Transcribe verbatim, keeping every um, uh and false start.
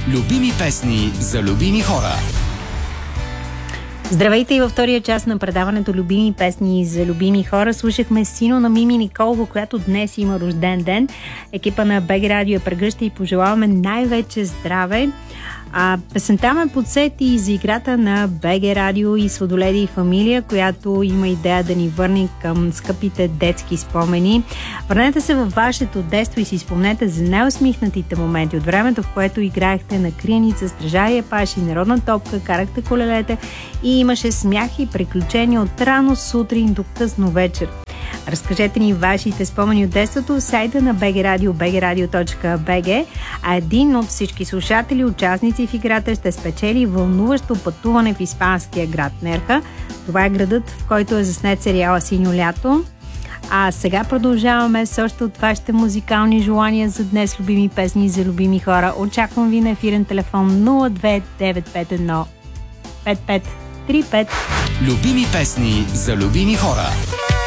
Любими песни за любими хора. Здравейте и във втория част на предаването Любими песни за любими хора. Слушахме Сино на Мими Николова, която днес има рожден ден. Екипа на БГ Радио я прегръща и пожелаваме най-вече здраве. А песента ме подсети и за играта на БГ Радио и Сладоледи и фамилия, която има идея да ни върне към скъпите детски спомени. Върнете се във вашето детство и си спомнете за най-усмихнатите моменти от времето, в което играехте на криеница, стражария паши, народна топка, карахте колелета и имаше смях и приключения от рано сутрин до късно вечер. Разкажете ни вашите спомени от детството в сайта на БГ Радио, би джи радио точка би джи, а един от всички слушатели, участници в играта, ще спечели вълнуващо пътуване в испанския град Нерха. Това е градът, в който е заснет сериала Синьо лято. А сега продължаваме с още от вашите музикални желания за днес, любими песни за любими хора. Очаквам ви на ефирен телефон нула две девет пет едно пет пет три пет. Любими песни за любими хора.